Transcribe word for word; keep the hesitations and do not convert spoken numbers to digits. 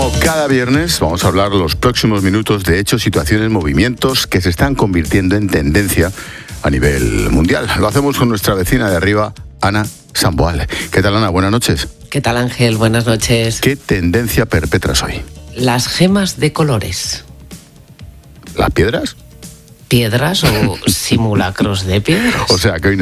Como cada viernes, vamos a hablar los próximos minutos de hechos, situaciones, movimientos que se están convirtiendo en tendencia a nivel mundial. Lo hacemos con nuestra vecina de arriba, Ana Samboal. ¿Qué tal, Ana? Buenas noches. ¿Qué tal, Ángel? Buenas noches. ¿Qué tendencia perpetras hoy? Las gemas de colores. ¿Las piedras? ¿Piedras o simulacros de piedras? O sea, que hoy nos